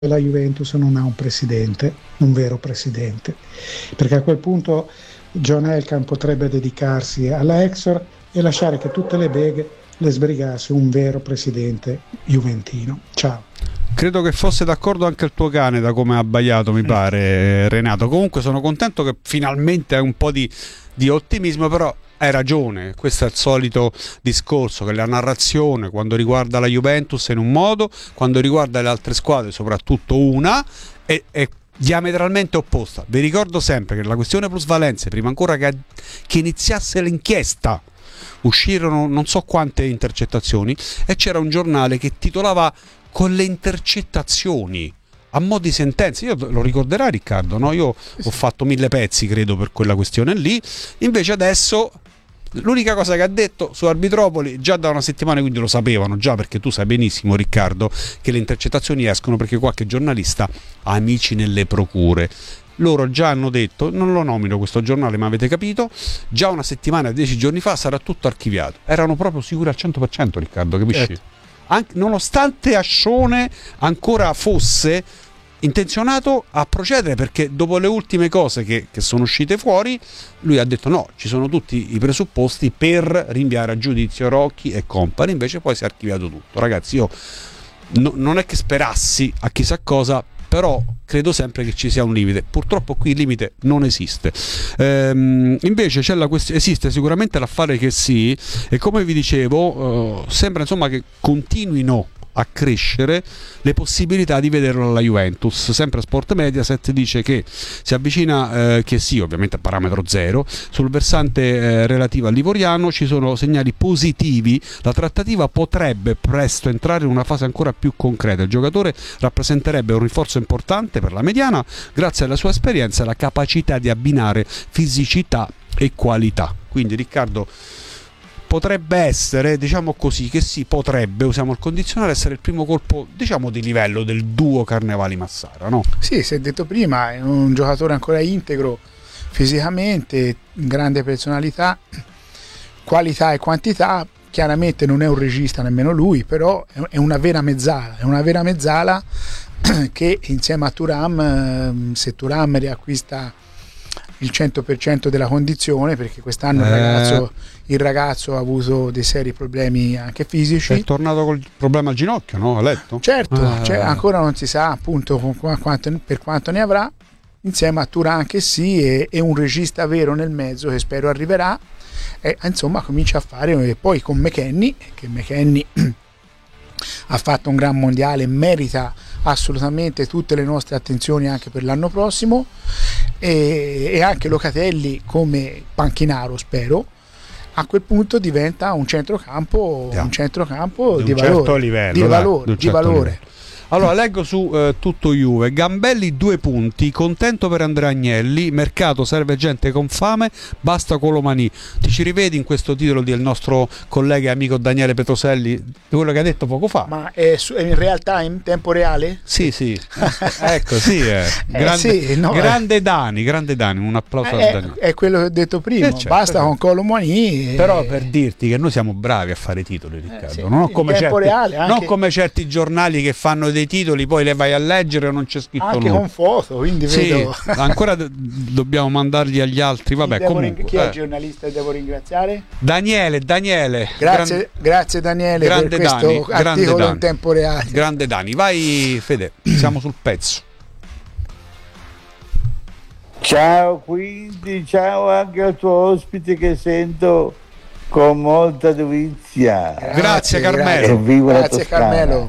la Juventus non ha un presidente, un vero presidente, perché a quel punto John Elkann potrebbe dedicarsi alla Exor e lasciare che tutte le beghe le sbrigasse un vero presidente juventino. Ciao. Credo che fosse d'accordo anche il tuo cane, da come ha abbaiato, mi pare, Renato. Comunque sono contento che finalmente hai un po' di ottimismo, però hai ragione. Questo è il solito discorso, che la narrazione quando riguarda la Juventus è in un modo, quando riguarda le altre squadre, soprattutto una, è diametralmente opposta. Vi ricordo sempre che la questione plusvalenze, prima ancora che iniziasse l'inchiesta, uscirono non so quante intercettazioni e c'era un giornale che titolava "con le intercettazioni", a mo' di sentenza. Io lo ricorderai, Riccardo, no? Io ho fatto 1000 pezzi, credo, per quella questione lì. Invece adesso l'unica cosa che ha detto su Arbitropoli, già da una settimana, quindi lo sapevano già, perché tu sai benissimo, Riccardo, che le intercettazioni escono perché qualche giornalista ha amici nelle procure. Loro già hanno detto, non lo nomino questo giornale, ma avete capito, già una settimana, 10 giorni fa sarà tutto archiviato. Erano proprio sicuri al 100%, Riccardo, capisci? Anche, nonostante Ascione ancora fosse intenzionato a procedere, perché dopo le ultime cose che sono uscite fuori, lui ha detto no, ci sono tutti i presupposti per rinviare a giudizio Rocchi e compagni. Invece poi si è archiviato tutto. Ragazzi, io non è che sperassi a chissà cosa, però credo sempre che ci sia un limite. Purtroppo qui il limite non esiste. Invece c'è esiste sicuramente l'affare che sì, e come vi dicevo, sembra insomma che continuino a crescere le possibilità di vederlo alla Juventus. Sempre Sport Mediaset dice che si avvicina, che sì, ovviamente a parametro zero, sul versante relativo al livoriano ci sono segnali positivi. La trattativa potrebbe presto entrare in una fase ancora più concreta. Il giocatore rappresenterebbe un rinforzo importante per la mediana grazie alla sua esperienza e alla capacità di abbinare fisicità e qualità. Quindi, Riccardo, potrebbe essere, diciamo così, che sì, potrebbe, usiamo il condizionale, essere il primo colpo, diciamo, di livello del duo Carnevali-Massara, no? Sì, si è detto prima, è un giocatore ancora integro fisicamente, grande personalità, qualità e quantità. Chiaramente non è un regista nemmeno lui, però è una vera mezzala che insieme a Thuram, se Thuram riacquista il 100% della condizione, perché quest'anno il ragazzo ha avuto dei seri problemi anche fisici. È tornato col problema al ginocchio, no? Ha letto? Certo, ancora non si sa appunto per quanto ne avrà, insieme a Thuram che sì, e un regista vero nel mezzo che spero arriverà, e insomma comincia a fare. E poi con McKennie, che McKennie ha fatto un gran mondiale, merita assolutamente tutte le nostre attenzioni anche per l'anno prossimo, e anche Locatelli come panchinaro, spero. A quel punto diventa un centrocampo di valore, certo livello, di valore. Allora, leggo su Tutto Juve. Gambelli 2 punti, contento per Andrea Agnelli, mercato serve gente con fame, basta Colomani. Ti ci rivedi in questo titolo del nostro collega e amico Daniele Petroselli, di quello che ha detto poco fa? Ma è in realtà in tempo reale? Sì. Ecco, sì, grande Dani, un applauso a Dani. È quello che ho detto prima, certo, basta con Colomani. Però per dirti che noi siamo bravi a fare titoli, Riccardo, non come certi giornali che fanno dei titoli, poi le vai a leggere e non c'è scritto anche nulla. Con foto, quindi vedo. Ancora dobbiamo mandargli agli altri. Vabbè, comunque, chi è il giornalista che devo ringraziare? Daniele. Grazie Daniele, grande per questo Dani, articolo in tempo reale. Grande Dani, vai Fede, siamo sul pezzo. Ciao, quindi ciao anche al tuo ospite che sento con molta dovizia. Grazie Carmelo. Grazie Carmelo.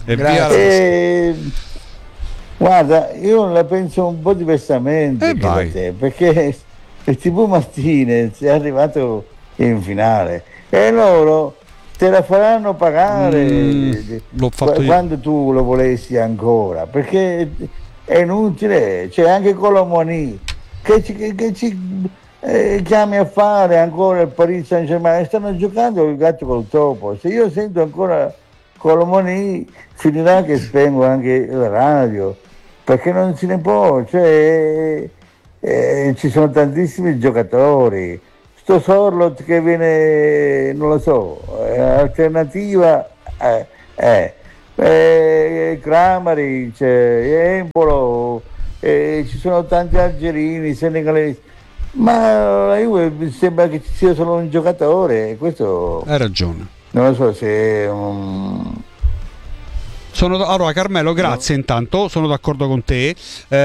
Guarda, io la penso un po' diversamente da te, perché il TV Martinez è arrivato in finale e loro te la faranno pagare quando tu lo volessi ancora, perché è inutile. C'è anche Colomoni che ci chiami a fare ancora il Paris Saint-Germain, stanno giocando il gatto col topo. Se io sento ancora Colomoni finirà che spengo anche la radio, perché non se ne può, cioè ci sono tantissimi giocatori. Sto Sorlot che viene, non lo so, alternativa Kramaric, Embolo, ci sono tanti algerini, senegalesi, ma la Juve mi sembra che ci sia solo un giocatore, questo hai ragione. non lo so se Allora Carmelo, grazie. Intanto sono d'accordo con te.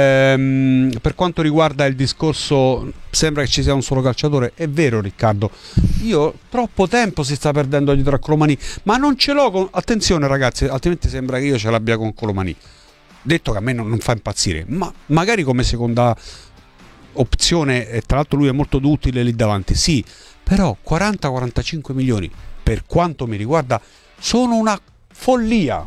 Per quanto riguarda il discorso, sembra che ci sia un solo calciatore. È vero, Riccardo, io troppo tempo si sta perdendo dietro a Colomani, ma non ce l'ho con... Attenzione ragazzi, altrimenti sembra che io ce l'abbia con Colomani. Detto che a me non fa impazzire, ma magari come seconda opzione, e tra l'altro lui è molto utile lì davanti, sì, però 40-45 milioni per quanto mi riguarda sono una follia,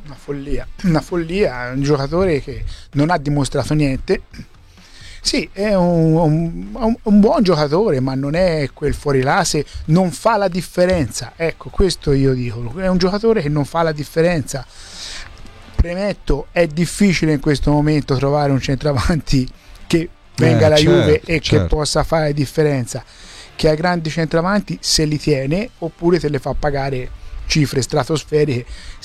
un giocatore che non ha dimostrato niente. Sì, è un buon giocatore, ma non è quel fuorilasse, non fa la differenza. Ecco, questo io dico, è un giocatore che non fa la differenza. Premetto, è difficile in questo momento trovare un centravanti che venga alla Juve e che possa fare la differenza, che ai grandi centravanti se li tiene oppure te le fa pagare cifre stratosferiche.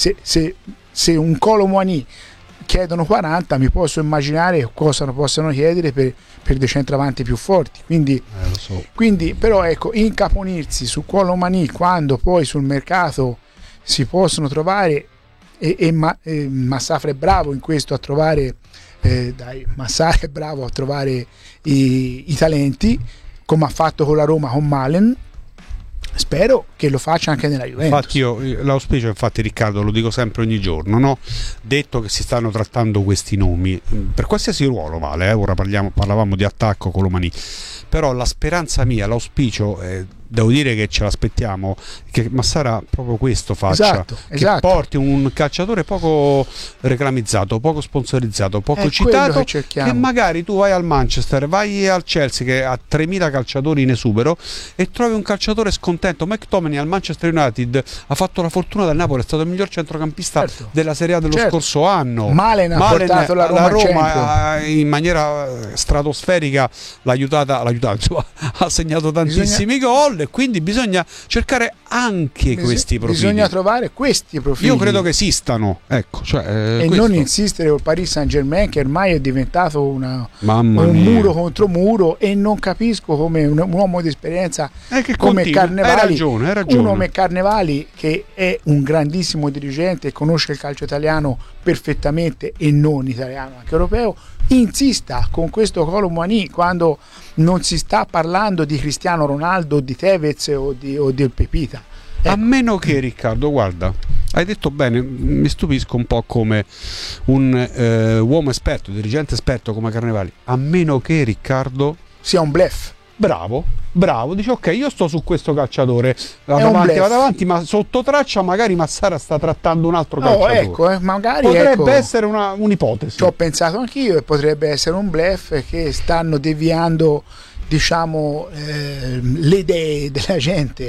Se un Kolo Muani chiedono 40, mi posso immaginare cosa possono chiedere per dei centravanti più forti, quindi però ecco, incaponirsi su Kolo Muani quando poi sul mercato si possono trovare Massafra è bravo in questo a trovare Massara è bravo a trovare i talenti, come ha fatto con la Roma con Malen. Spero che lo faccia anche nella Juventus. Infatti io l'auspicio, infatti Riccardo, lo dico sempre ogni giorno, no? Detto che si stanno trattando questi nomi per qualsiasi ruolo vale, ora parlavamo di attacco Colomani, però la speranza mia, l'auspicio, devo dire che ce l'aspettiamo che Massara proprio questo faccia, che porti un calciatore poco reclamizzato, poco sponsorizzato, poco citato, che magari tu vai al Manchester, vai al Chelsea che ha 3.000 calciatori in esubero e trovi un calciatore scontento. McTominay al Manchester United ha fatto la fortuna del Napoli, è stato il miglior centrocampista della Serie A dello scorso anno. Malen ha portato la Roma in maniera stratosferica l'ha aiutata, insomma, ha segnato tantissimi gol, e quindi bisogna cercare anche questi profili. Bisogna trovare questi profili. Io credo che esistano, ecco, e non insistere col Paris Saint-Germain che ormai è diventato un muro contro muro, e non capisco come un uomo di esperienza come Carnevali, hai ragione. un uomo come Carnevali, che è un grandissimo dirigente e conosce il calcio italiano perfettamente e non italiano, anche europeo, insista con questo Kolo Muani quando non si sta parlando di Cristiano Ronaldo, di Tevez o di Pepita. Ecco. A meno che, Riccardo, guarda, hai detto bene, mi stupisco un po' come un uomo esperto, dirigente esperto come Carnevali, a meno che, Riccardo, sia un bluff. Bravo, dice ok, io sto su questo calciatore, vado avanti, ma sotto traccia magari Massara sta trattando un altro calciatore. Ecco, magari potrebbe essere un'ipotesi. Ci ho pensato anch'io, e potrebbe essere un bluff che stanno deviando, diciamo, le idee della gente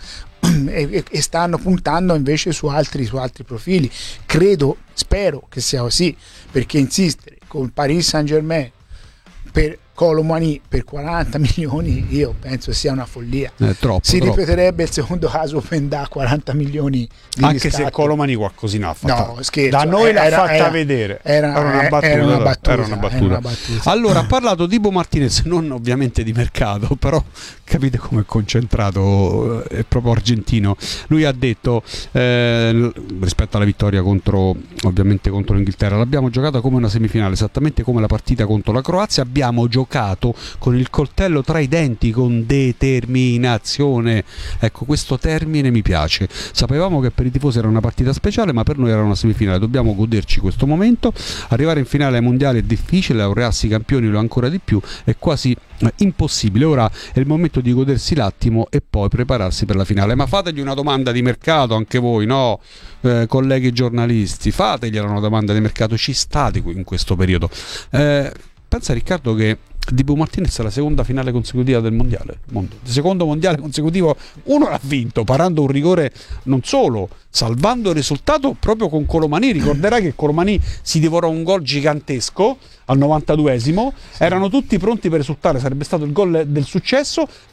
e stanno puntando invece su altri profili. Spero che sia così, perché insistere con Paris Saint-Germain per Kolo Muani per 40 milioni io penso sia una follia. Si ripeterebbe il secondo caso Pendà, 40 milioni di anche riscatto. Se Kolo Muani qualcosina ha fatto. No, scherzo, da noi l'ha fatta vedere. Era una battuta. Allora, ha parlato Dibu Martinez, non ovviamente di mercato, però capite come è concentrato, è proprio argentino. Lui ha detto rispetto alla vittoria contro l'Inghilterra, l'abbiamo giocata come una semifinale, esattamente come la partita contro la Croazia, abbiamo giocato con il coltello tra i denti, con determinazione. Ecco, questo termine mi piace. Sapevamo che per i tifosi era una partita speciale, ma per noi era una semifinale. Dobbiamo goderci questo momento. Arrivare in finale ai mondiali è difficile, laurearsi campioni lo è ancora di più, è quasi impossibile. Ora è il momento di godersi l'attimo e poi prepararsi per la finale. Ma fategli una domanda di mercato anche voi, no? Colleghi giornalisti, fategliela una domanda di mercato, ci state in questo periodo. Pensa, Riccardo, che Dibu Martinez è la seconda finale consecutiva del mondiale, secondo mondiale consecutivo, uno l'ha vinto parando un rigore, non solo salvando il risultato proprio con Kolo Muani. Ricorderai che Kolo Muani si divorò un gol gigantesco al 92esimo, erano tutti pronti per esultare, sarebbe stato il gol del successo.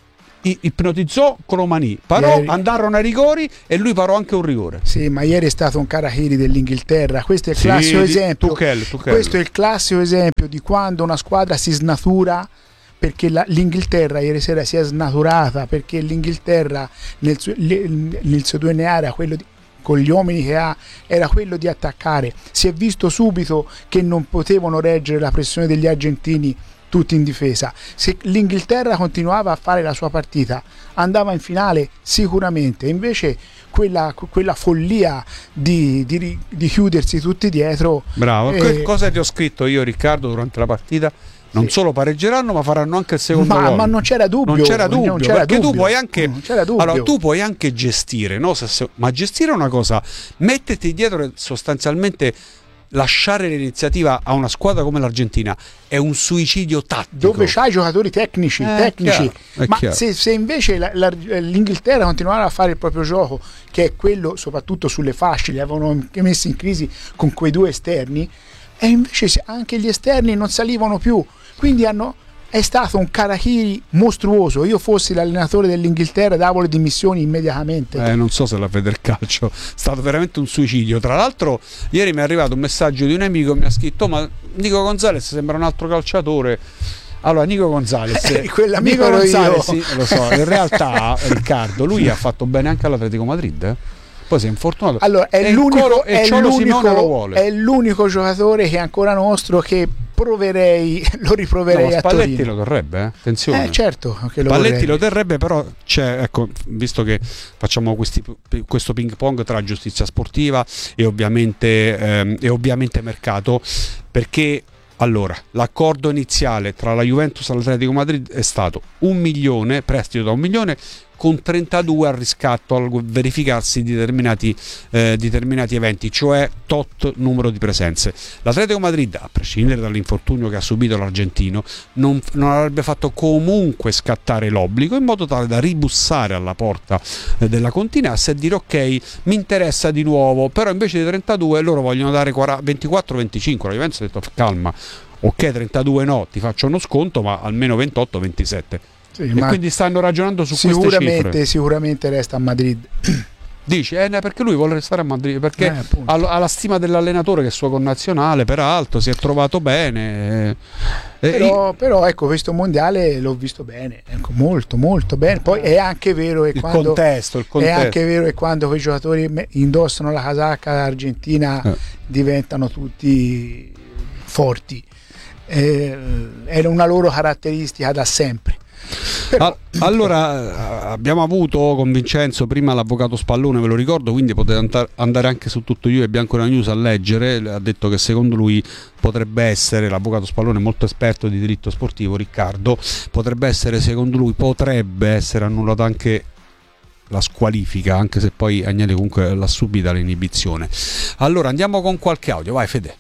ipnotizzò Colomani, andarono ai rigori e lui parò anche un rigore. Sì, ma ieri è stato un Karahiri dell'Inghilterra. Questo è il classico esempio. Tuchel. Questo è il classico esempio di quando una squadra si snatura, perché l'Inghilterra ieri sera si è snaturata, perché l'Inghilterra nel suo DNA era quello con gli uomini che ha, era quello di attaccare. Si è visto subito che non potevano reggere la pressione degli argentini tutti in difesa. Se l'Inghilterra continuava a fare la sua partita, andava in finale sicuramente. Invece quella follia di chiudersi tutti dietro. Bravo. Cosa ti ho scritto io, Riccardo, durante la partita? Non solo pareggeranno, ma faranno anche il secondo gol. Ma non c'era dubbio. Perché tu puoi anche, allora, tu puoi anche gestire, no? Ma gestire è una cosa, metterti dietro e sostanzialmente lasciare l'iniziativa a una squadra come l'Argentina è un suicidio tattico. Dove c'hai giocatori tecnici. Ma se invece l'Inghilterra continuava a fare il proprio gioco, che è quello soprattutto sulle fasce, li avevano messi in crisi con quei due esterni, e invece anche gli esterni non salivano più. Quindi è stato un Karahiri mostruoso. Io fossi l'allenatore dell'Inghilterra davo le dimissioni immediatamente. Non so se la Federcalcio, è stato veramente un suicidio. Tra l'altro ieri mi è arrivato un messaggio di un amico, mi ha scritto: ma Nico Gonzalez sembra un altro calciatore. Allora, Nico Gonzalez, quell'amico ero io. Sì, lo so, in realtà Riccardo, lui ha fatto bene anche all'Atletico Madrid, Poi si è infortunato. Allora, è l'unico giocatore che è ancora nostro che lo riproverei a Spalletti Torino. lo terrebbe, attenzione. Certo che Spalletti lo terrebbe, però ecco, visto che facciamo questo ping pong tra giustizia sportiva e ovviamente mercato, perché allora l'accordo iniziale tra la Juventus e l'Atletico Madrid è stato 1 milione, prestito da 1 milione con 32 al riscatto al verificarsi determinati eventi, cioè tot numero di presenze. L'Atletico Madrid, a prescindere dall'infortunio che ha subito l'argentino, non avrebbe fatto comunque scattare l'obbligo, in modo tale da ribussare alla porta della Continasse e dire: ok, mi interessa di nuovo, però invece di 32 loro vogliono dare 24-25. La Juventus ha detto: calma, ok, 32 no, ti faccio uno sconto, ma almeno 28-27. Sì, e quindi stanno ragionando su queste cifre. Sicuramente resta a Madrid. Dici, perché lui vuole restare a Madrid, perché ha la stima dell'allenatore che è suo connazionale, peraltro si è trovato bene. Però ecco, questo mondiale l'ho visto bene, ecco, molto molto bene. Poi è anche vero che è anche vero che quando quei giocatori indossano la casacca argentina diventano tutti forti. È una loro caratteristica da sempre. Allora, abbiamo avuto con Vincenzo prima l'avvocato Spallone, ve lo ricordo, quindi potete andare anche su Tutto Juve e Bianco News a leggere. Ha detto che secondo lui potrebbe essere, l'avvocato Spallone molto esperto di diritto sportivo, Riccardo, potrebbe essere annullata anche la squalifica, anche se poi Agnelli comunque l'ha subita l'inibizione. Allora andiamo con qualche audio, vai Fede.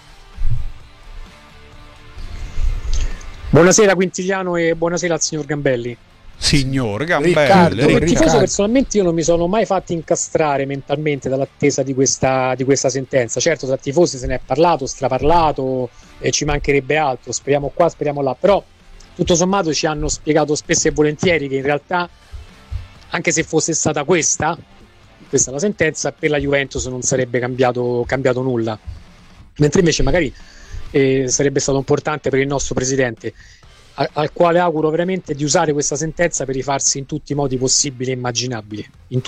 Buonasera Quintiliano e buonasera al signor Gambelli. Signor Gambelli. Riccardo. Come tifoso personalmente io non mi sono mai fatto incastrare mentalmente dall'attesa di questa sentenza. Certo, tra tifosi se ne è parlato, straparlato, e ci mancherebbe altro, speriamo qua, speriamo là, però tutto sommato ci hanno spiegato spesso e volentieri che in realtà, anche se fosse stata questa la sentenza, per la Juventus non sarebbe cambiato nulla, mentre invece magari sarebbe stato importante per il nostro presidente, al quale auguro veramente di usare questa sentenza per rifarsi in tutti i modi possibili e immaginabili.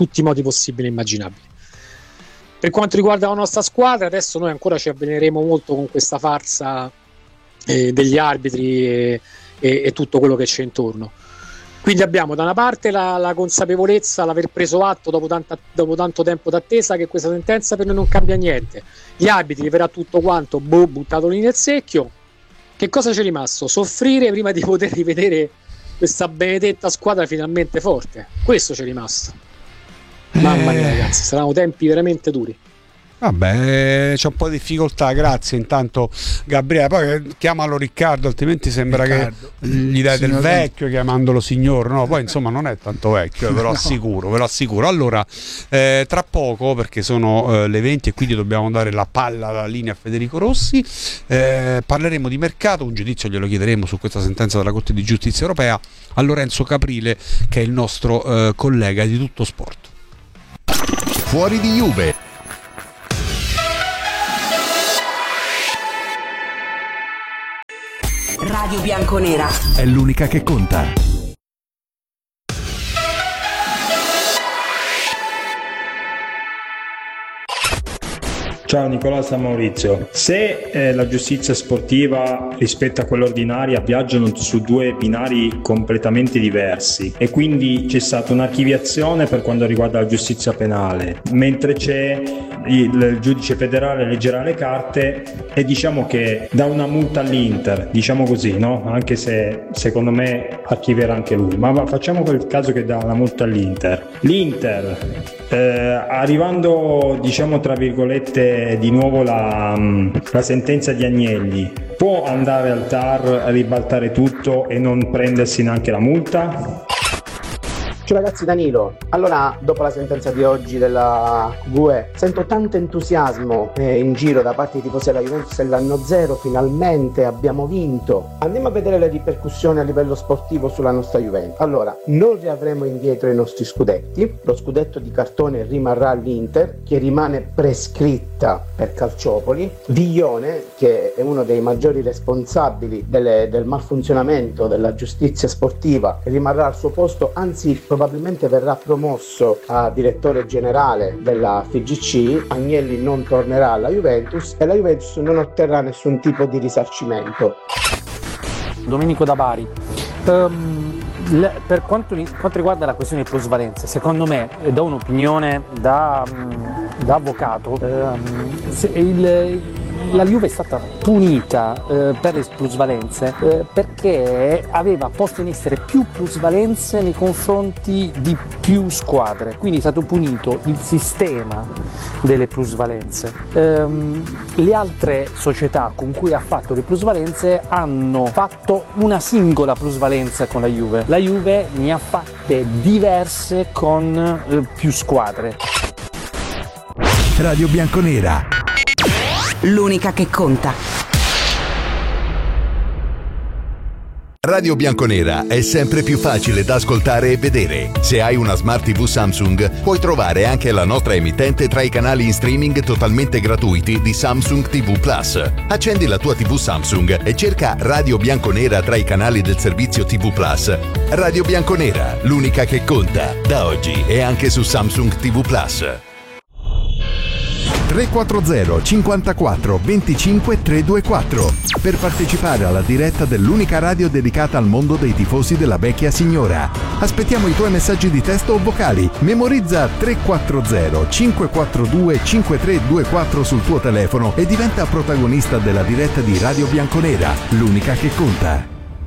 Per quanto riguarda la nostra squadra, adesso noi ancora ci avveleneremo molto con questa farsa degli arbitri e tutto quello che c'è intorno. Quindi abbiamo da una parte la consapevolezza, l'aver preso atto dopo tanto tempo d'attesa che questa sentenza per noi non cambia niente. Gli arbitri verrà tutto quanto buttato lì nel secchio. Che cosa c'è rimasto? Soffrire prima di poter rivedere questa benedetta squadra finalmente forte. Questo c'è rimasto. Mamma mia ragazzi, saranno tempi veramente duri. Vabbè, c'è un po' di difficoltà, grazie intanto Gabriele, poi chiamalo Riccardo, altrimenti sembra Riccardo, che gli dai del vecchio chiamandolo signor, no, poi insomma non è tanto vecchio, ve lo assicuro. Allora, tra poco, perché sono le 20 e quindi dobbiamo dare la palla alla linea a Federico Rossi, parleremo di mercato, un giudizio glielo chiederemo su questa sentenza della Corte di Giustizia Europea a Lorenzo Caprile, che è il nostro collega di Tutto Sport. Fuori di Juve. Radio Bianconera è l'unica che conta. Ciao Nicolò, sono Maurizio. Se la giustizia sportiva rispetto a quella ordinaria viaggiano su due binari completamente diversi e quindi c'è stata un'archiviazione per quanto riguarda la giustizia penale, mentre c'è il giudice federale leggerà le carte e diciamo che dà una multa all'Inter, diciamo così, no? Anche se secondo me archivierà anche lui, ma facciamo quel caso che dà una multa all'Inter. L'Inter arrivando, diciamo tra virgolette, di nuovo la sentenza di Agnelli, può andare al TAR a ribaltare tutto e non prendersi neanche la multa? Ciao ragazzi, Danilo. Allora, dopo la sentenza di oggi della GUE, sento tanto entusiasmo in giro da parte dei tifosi della Juventus dell'anno zero, finalmente abbiamo vinto. Andiamo a vedere le ripercussioni a livello sportivo sulla nostra Juventus. Allora, non riavremo indietro i nostri scudetti, lo scudetto di cartone rimarrà all'Inter, che rimane prescritta per Calciopoli. Viglione, che è uno dei maggiori responsabili del malfunzionamento della giustizia sportiva, rimarrà al suo posto, anzi probabilmente verrà promosso a direttore generale della FIGC. Agnelli non tornerà alla Juventus e la Juventus non otterrà nessun tipo di risarcimento. Domenico da Bari. Per quanto riguarda la questione di plusvalenze, secondo me, do un'opinione da avvocato, la Juve è stata punita per le plusvalenze perché aveva posto in essere più plusvalenze nei confronti di più squadre, quindi è stato punito il sistema delle plusvalenze. Le altre società con cui ha fatto le plusvalenze hanno fatto una singola plusvalenza con la Juve. La Juve ne ha fatte diverse con più squadre. Radio Bianconera, l'unica che conta. Radio Bianconera è sempre più facile da ascoltare e vedere. Se hai una Smart TV Samsung, puoi trovare anche la nostra emittente tra i canali in streaming totalmente gratuiti di Samsung TV Plus. Accendi la tua TV Samsung e cerca Radio Bianconera tra i canali del servizio TV Plus. Radio Bianconera, l'unica che conta, da oggi e anche su Samsung TV Plus. 340 54 25 324 per partecipare alla diretta dell'unica radio dedicata al mondo dei tifosi della vecchia signora. Aspettiamo i tuoi messaggi di testo o vocali. Memorizza 340 542 5324 sul tuo telefono e diventa protagonista della diretta di Radio Bianconera, l'unica che conta.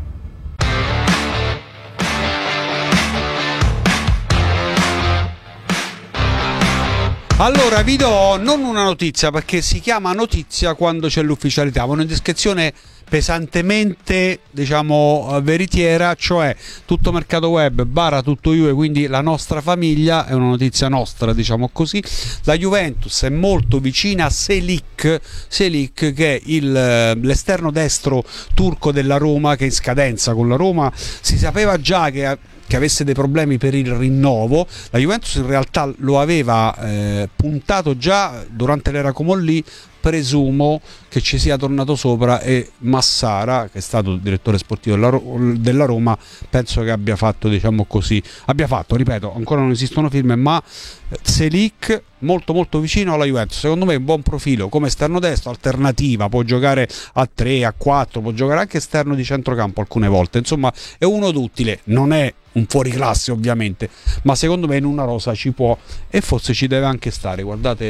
Allora vi do non una notizia, perché si chiama notizia quando c'è l'ufficialità, una descrizione pesantemente, diciamo, veritiera, cioè tutto mercato web / tutto Juve, quindi la nostra famiglia, è una notizia nostra, diciamo così. La Juventus è molto vicina a Selik, che è l'esterno destro turco della Roma, che è in scadenza con la Roma. Si sapeva già che avesse dei problemi per il rinnovo. La Juventus in realtà lo aveva puntato già durante l'era Comolli. Presumo che ci sia tornato sopra e Massara, che è stato il direttore sportivo della Roma, penso che abbia fatto, diciamo così, ripeto, ancora non esistono firme, ma Selik molto molto vicino alla Juventus. Secondo me è un buon profilo come esterno destro, alternativa, può giocare a 3, a 4, può giocare anche esterno di centrocampo alcune volte, insomma è uno d'utile, non è un fuoriclasse ovviamente, ma secondo me in una rosa ci può e forse ci deve anche stare. Guardate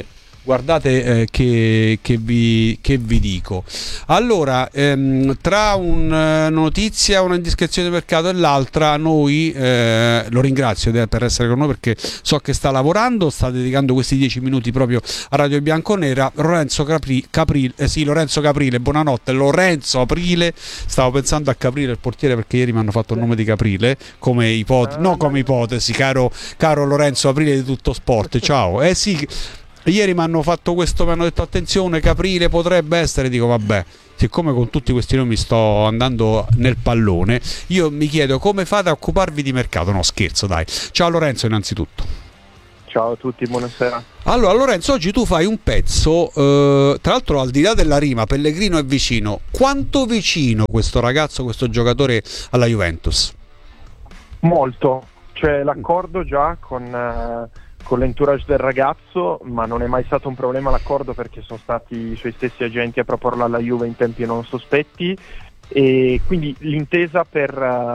guardate che vi dico. Allora, tra una notizia, una indiscrezione di mercato e l'altra, noi lo ringrazio per essere con noi, perché so che sta lavorando, sta dedicando questi 10 minuti proprio a Radio Bianconera. Lorenzo Caprile, buonanotte. Lorenzo Aprile, stavo pensando a Caprile il portiere, perché ieri mi hanno fatto il nome di Caprile come ipotesi, caro Lorenzo Aprile di Tutto Sport. Ciao. Sì, ieri mi hanno fatto questo, mi hanno detto attenzione, Caprile potrebbe essere, dico vabbè, siccome con tutti questi nomi sto andando nel pallone, io mi chiedo come fate a occuparvi di mercato. No, scherzo, dai. Ciao Lorenzo innanzitutto. Ciao a tutti, buonasera. Allora Lorenzo, oggi tu fai un pezzo, tra l'altro al di là della rima, Pellegrino è vicino. Quanto vicino questo ragazzo, questo giocatore alla Juventus? Molto, c'è l'accordo già con l'entourage del ragazzo, ma non è mai stato un problema l'accordo, perché sono stati i suoi stessi agenti a proporlo alla Juve in tempi non sospetti, e quindi l'intesa per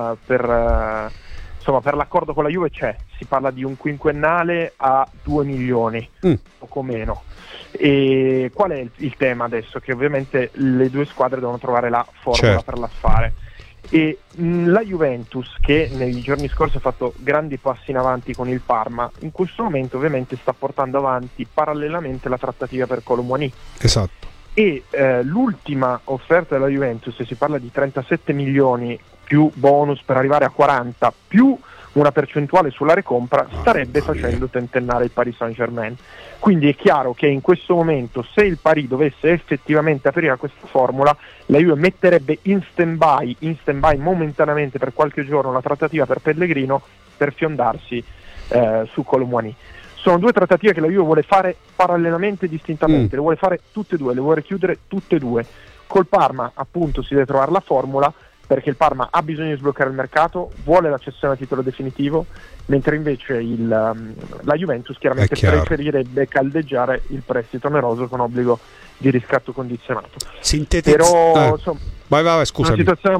l'accordo con la Juve c'è. Si parla di un quinquennale a 2 milioni, poco meno. E qual è il tema adesso? Che ovviamente le due squadre devono trovare la formula per l'affare. E la Juventus, che nei giorni scorsi ha fatto grandi passi in avanti con il Parma, in questo momento ovviamente sta portando avanti parallelamente la trattativa per Kolo Muani. Esatto. E l'ultima offerta della Juventus, si parla di 37 milioni più bonus per arrivare a 40 più una percentuale sulla recompra, starebbe facendo tentennare il Paris Saint-Germain. Quindi è chiaro che in questo momento, se il Paris dovesse effettivamente aprire questa formula, la Juve metterebbe in stand-by momentaneamente per qualche giorno la trattativa per Pellegrino, per fiondarsi su Kolo Muani. Sono due trattative che la Juve vuole fare parallelamente e distintamente, le vuole fare tutte e due, le vuole chiudere tutte e due. Col Parma appunto si deve trovare la formula, perché il Parma ha bisogno di sbloccare il mercato, vuole la cessione a titolo definitivo, mentre invece la Juventus chiaramente preferirebbe caldeggiare il prestito oneroso con obbligo di riscatto condizionato. Però insomma, vai, scusami. Una situazione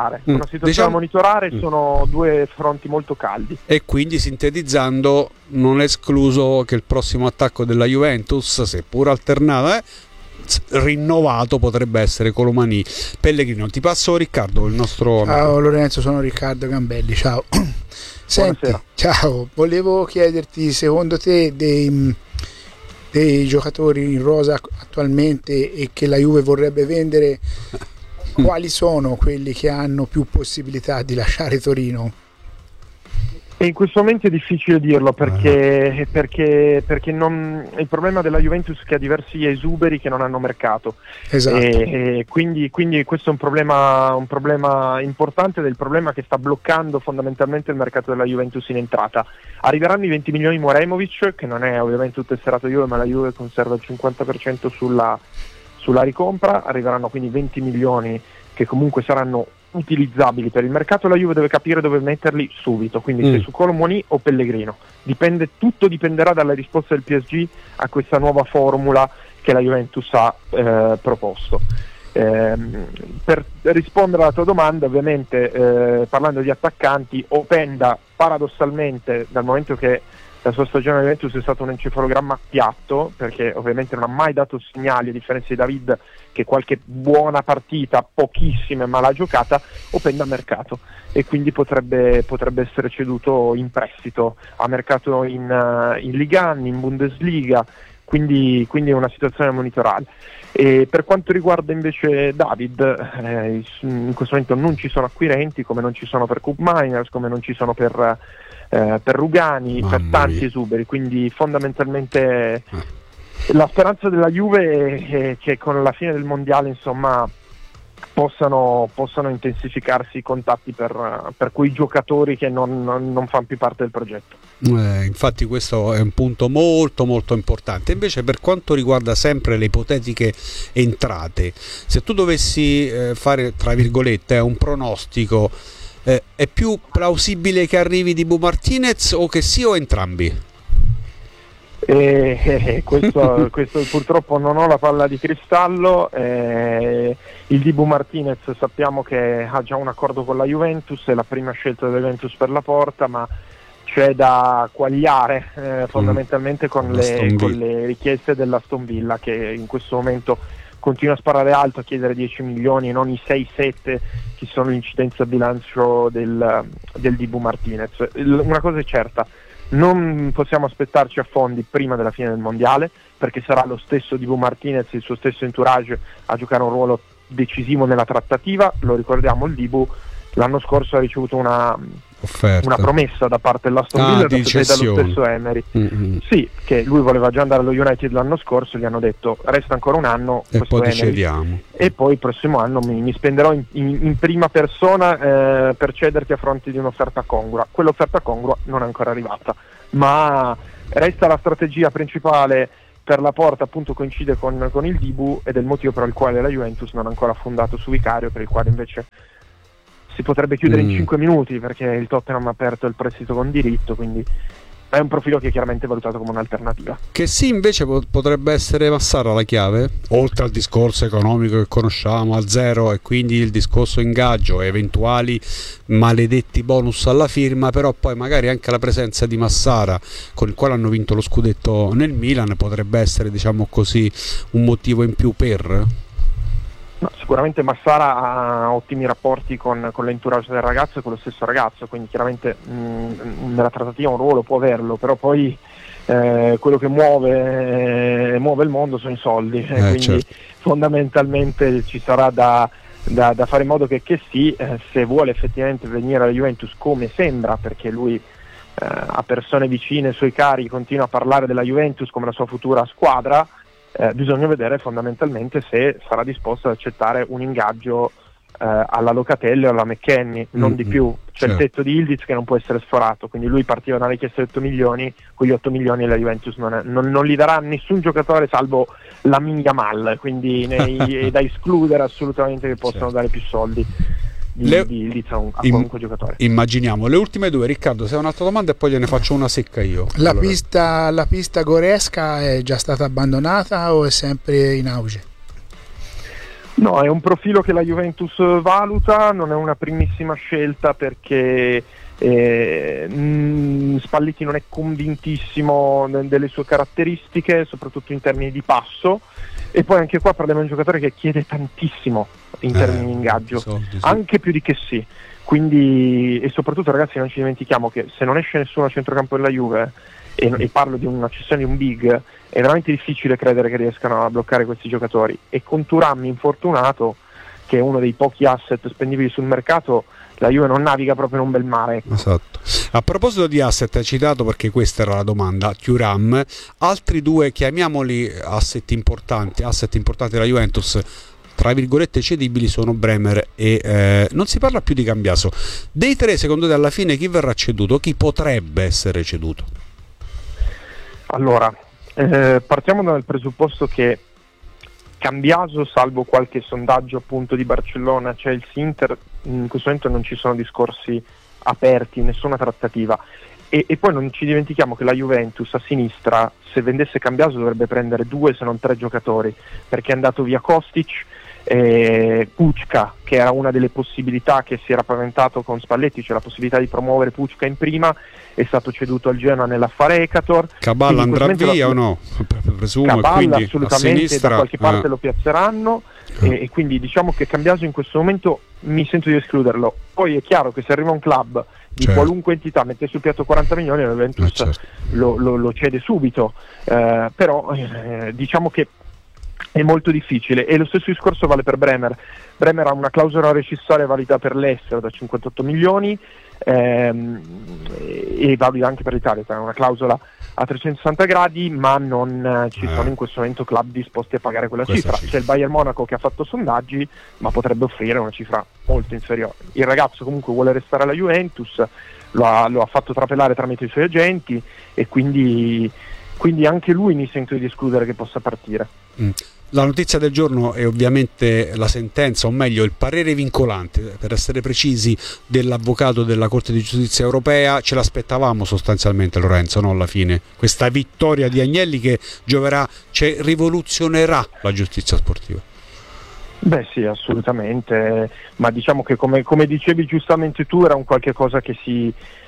a monitorare, sono due fronti molto caldi. E quindi, sintetizzando, non è escluso che il prossimo attacco della Juventus, seppur alternato, rinnovato, potrebbe essere Kolo Muani. Pellegrino. Ti passo Riccardo, il nostro... Ciao Lorenzo, sono Riccardo Gambelli, ciao. Senti, ciao, volevo chiederti, secondo te dei giocatori in rosa attualmente e che la Juve vorrebbe vendere, quali sono quelli che hanno più possibilità di lasciare Torino? E in questo momento è difficile dirlo, perché il problema della Juventus è che ha diversi esuberi che non hanno mercato. Esatto. E quindi questo è un problema importante, ed è il problema che sta bloccando fondamentalmente il mercato della Juventus in entrata. Arriveranno i 20 milioni di Moremovic, che non è ovviamente un tesserato Juve, ma la Juve conserva il 50% sulla ricompra. Arriveranno quindi 20 milioni che comunque saranno utilizzabili per il mercato. La Juve deve capire dove metterli subito, quindi se su Kolo Muani o Pellegrino. Tutto dipenderà dalla risposta del PSG a questa nuova formula che la Juventus ha proposto. Per rispondere alla tua domanda, ovviamente parlando di attaccanti, Openda paradossalmente, dal momento che la sua stagione alla Juventus è stato un encefalogramma piatto, perché ovviamente non ha mai dato segnali, a differenza di David che qualche buona partita, pochissime, ma l'ha giocata. Openda a mercato, e quindi potrebbe essere ceduto in prestito a mercato in Liga 1, in Bundesliga, quindi è una situazione a monitorare. E per quanto riguarda invece David, in questo momento non ci sono acquirenti, come non ci sono per Cup Miners, come non ci sono per Rugani, per tanti esuberi, quindi fondamentalmente la speranza della Juve è che con la fine del mondiale, insomma, possano intensificarsi i contatti per quei giocatori che non fanno più parte del progetto. Infatti questo è un punto molto molto importante. Invece, per quanto riguarda sempre le ipotetiche entrate, se tu dovessi fare, tra virgolette, un pronostico, è più plausibile che arrivi Dibu Martinez o che sì, o entrambi? Questo purtroppo non ho la palla di cristallo. Il Dibu Martinez sappiamo che ha già un accordo con la Juventus, è la prima scelta della Juventus per la porta, ma c'è da quagliare fondamentalmente con le richieste dell'Aston Villa, che in questo momento continua a sparare alto, a chiedere 10 milioni e non i 6-7 che sono l'incidenza bilancio del Dibu Martinez. Una cosa è certa, non possiamo aspettarci affondi prima della fine del mondiale, perché sarà lo stesso Dibu Martinez, il suo stesso entourage a giocare un ruolo decisivo nella trattativa. Lo ricordiamo, il Dibu l'anno scorso ha ricevuto una promessa da parte dell'Aston Villa e dallo stesso Emery. Sì, che lui voleva già andare allo United l'anno scorso, gli hanno detto resta ancora un anno e poi Emery, ti cediamo, e poi il prossimo anno mi spenderò in prima persona per cederti a fronte di un'offerta congrua. Quell'offerta congrua non è ancora arrivata, ma resta la strategia principale per la Porta, appunto coincide con il Dibu, ed è il motivo per il quale la Juventus non ha ancora fondato su Vicario, per il quale invece si potrebbe chiudere in 5 minuti, perché il Tottenham ha aperto il prestito con diritto, quindi è un profilo che è chiaramente valutato come un'alternativa. Che sì, invece potrebbe essere Massara la chiave, oltre al discorso economico che conosciamo a zero, e quindi il discorso ingaggio e eventuali maledetti bonus alla firma, però poi magari anche la presenza di Massara, con il quale hanno vinto lo scudetto nel Milan, potrebbe essere, diciamo così, un motivo in più per... No, sicuramente Massara ha ottimi rapporti con l'entourage del ragazzo e con lo stesso ragazzo, quindi chiaramente nella trattativa un ruolo può averlo, però poi quello che muove il mondo sono i soldi, quindi certo, fondamentalmente ci sarà da fare in modo che sì, se vuole effettivamente venire alla Juventus, come sembra, perché lui a persone vicine, suoi cari, continua a parlare della Juventus come la sua futura squadra, bisogna vedere fondamentalmente se sarà disposto ad accettare un ingaggio alla Locatelli o alla McKennie, non di più. C'è certo il tetto di Ildiz che non può essere sforato, quindi lui partiva da una richiesta di 8 milioni, quegli 8 milioni la Juventus non li darà a nessun giocatore salvo la Yamal, quindi è da escludere assolutamente che possano dare più soldi di qualunque giocatore. Immaginiamo le ultime due. Riccardo, se hai un'altra domanda e poi gliene faccio una secca io. La pista Goretzka è già stata abbandonata o è sempre in auge? No, è un profilo che la Juventus valuta, non è una primissima scelta perché Spalletti non è convintissimo delle sue caratteristiche, soprattutto in termini di passo, e poi anche qua parliamo di un giocatore che chiede tantissimo in termini di ingaggio, soldi, sì, anche più di che sì, quindi, e soprattutto ragazzi non ci dimentichiamo che se non esce nessuno a centrocampo della Juve, e parlo di una cessione di un big, è veramente difficile credere che riescano a bloccare questi giocatori, e con Thuram infortunato, che è uno dei pochi asset spendibili sul mercato, la Juve non naviga proprio in un bel mare. Esatto. A proposito di asset, hai citato, perché questa era la domanda, Thuram, altri due, chiamiamoli asset importanti della Juventus, tra virgolette cedibili, sono Bremer e non si parla più di Cambiaso. Dei tre, secondo te, alla fine chi verrà ceduto? Chi potrebbe essere ceduto? Allora, partiamo dal presupposto che Cambiaso, salvo qualche sondaggio appunto di Barcellona, Chelsea, Inter, in questo momento non ci sono discorsi aperti, nessuna trattativa, e poi non ci dimentichiamo che la Juventus a sinistra, se vendesse Cambiaso, dovrebbe prendere 2 se non 3 giocatori, perché è andato via Kostic, Pucca, che era una delle possibilità che si era paventato con Spalletti, c'è la possibilità di promuovere Pucca in prima, è stato ceduto al Genoa nell'affare Hecator. Caballa andrà via o no? Presumo. Caballa, quindi assolutamente, sinistra, da qualche parte lo piazzeranno, e quindi diciamo che Cambiaso in questo momento mi sento di escluderlo. Poi è chiaro che se arriva un club di qualunque entità, mette sul piatto 40 milioni, la Juventus lo cede subito, però diciamo che è molto difficile, e lo stesso discorso vale per Bremer. Bremer ha una clausola rescissoria valida per l'estero da 58 milioni e valida anche per l'Italia, è una clausola a 360 gradi, ma non ci sono in questo momento club disposti a pagare quella cifra. C'è il Bayern Monaco che ha fatto sondaggi, ma potrebbe offrire una cifra molto inferiore. Il ragazzo comunque vuole restare alla Juventus, lo ha fatto trapelare tramite i suoi agenti, e quindi anche lui mi sento di escludere che possa partire. La notizia del giorno è ovviamente la sentenza, o meglio il parere vincolante, per essere precisi, dell'avvocato della Corte di Giustizia Europea. Ce l'aspettavamo sostanzialmente, Lorenzo, no? Alla fine questa vittoria di Agnelli che rivoluzionerà la giustizia sportiva. Beh sì, assolutamente, ma diciamo che come dicevi giustamente tu, era un qualche cosa che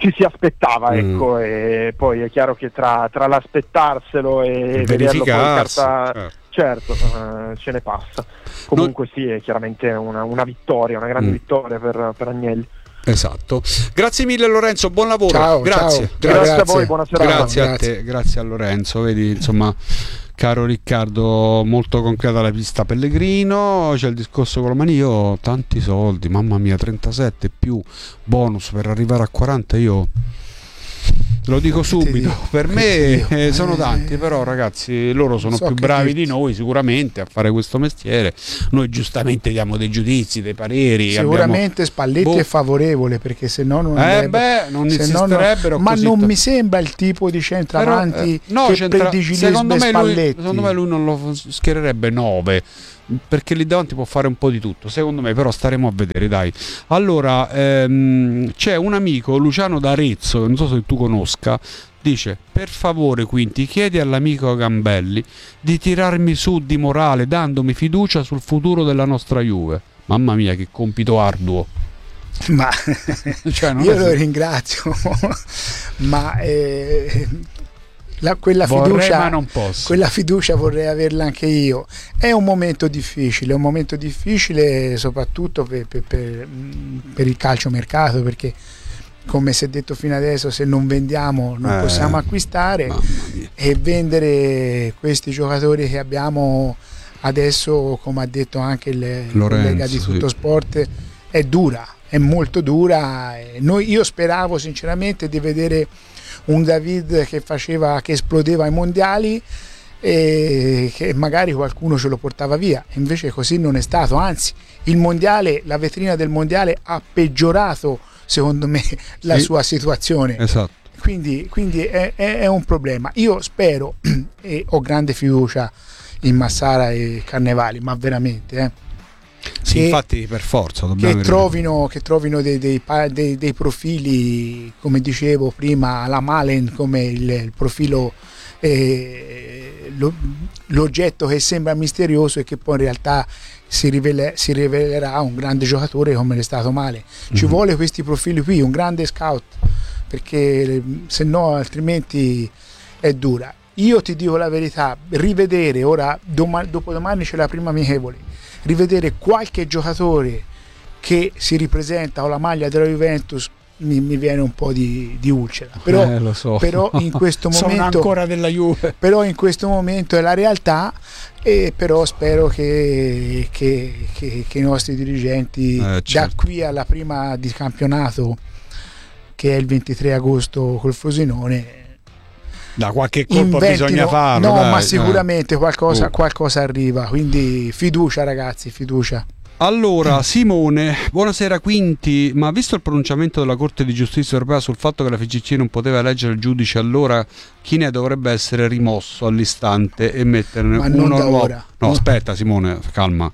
ci si aspettava, ecco, e poi è chiaro che tra l'aspettarselo e vederlo poi in carta, certo, ce ne passa. Comunque sì, è chiaramente una vittoria, una grande vittoria per Agnelli. Esatto. Grazie mille Lorenzo, buon lavoro. Ciao, grazie. ciao. Grazie a voi, buona serata. Grazie a te, grazie a Lorenzo. Vedi, insomma, caro Riccardo, molto concreta la pista Pellegrino. C'è il discorso con la mani. Io ho tanti soldi, mamma mia, 37 più bonus per arrivare a 40. Io lo dico subito, per me sono tanti, però ragazzi, loro sono più bravi di noi sicuramente a fare questo mestiere. Noi giustamente diamo dei giudizi, dei pareri. Sicuramente Spalletti è favorevole, perché se no non non insisterebbero. Ma non mi sembra il tipo di centravanti che predigilisce Spalletti. Secondo me lui non lo schiererebbe 9, perché lì davanti può fare un po' di tutto, secondo me, però staremo a vedere, dai. Allora, c'è un amico, Luciano d'Arezzo, non so se tu conosca, dice: per favore Quinti, chiedi all'amico Gambelli di tirarmi su di morale, dandomi fiducia sul futuro della nostra Juve. Mamma mia, che compito arduo. Ma cioè, io lo ringrazio, ma quella fiducia vorrei averla anche io. È un momento difficile soprattutto per il calciomercato, perché come si è detto fino adesso, se non vendiamo non possiamo acquistare, e vendere questi giocatori che abbiamo adesso, come ha detto anche il collega di Tuttosport, è dura, è molto dura. Io speravo sinceramente di vedere un David che esplodeva ai mondiali e che magari qualcuno ce lo portava via, invece così non è stato, anzi la vetrina del mondiale ha peggiorato secondo me la sua situazione. Esatto. Quindi è un problema. Io spero e ho grande fiducia in Massara e Carnevali, ma veramente sì, infatti per forza che trovino dei profili, come dicevo prima, la Malen come il profilo, l'oggetto che sembra misterioso e che poi in realtà si rivelerà un grande giocatore come l'è stato Malen. Ci vuole questi profili qui, un grande scout, perché se no altrimenti è dura. Io ti dico la verità, rivedere ora, dopodomani c'è la prima amichevole, rivedere qualche giocatore che si ripresenta con la maglia della Juventus mi viene un po' di ulcera, lo so. Però in questo momento sono ancora della Juve, però in questo momento è la realtà, e però spero che i nostri dirigenti da qui alla prima di campionato, che è il 23 agosto col Frosinone, da qualche colpo bisogna farlo. No, ma sicuramente qualcosa arriva, quindi fiducia ragazzi, fiducia. Allora, Simone, buonasera Quinti, ma visto il pronunciamento della Corte di Giustizia Europea sul fatto che la FIGC non poteva eleggere il giudice, allora chi ne dovrebbe essere rimosso all'istante e metterne uno nuovo? No, aspetta Simone, calma.